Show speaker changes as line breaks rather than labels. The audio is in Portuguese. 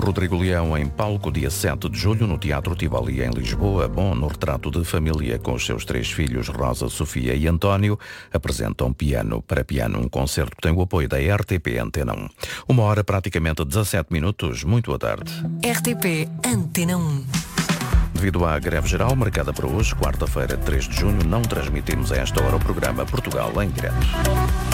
Rodrigo Leão em palco dia 7 de julho no Teatro Tivoli em Lisboa. Bom, no retrato de família com os seus 3 filhos, Rosa, Sofia e António, apresentam Piano para Piano, um concerto que tem o apoio da RTP Antena 1. 1h praticamente 17 minutos. Muito boa tarde.
RTP Antena 1.
Devido à greve geral marcada para hoje, quarta-feira, 3 de junho, não transmitimos a esta hora o programa Portugal em direto.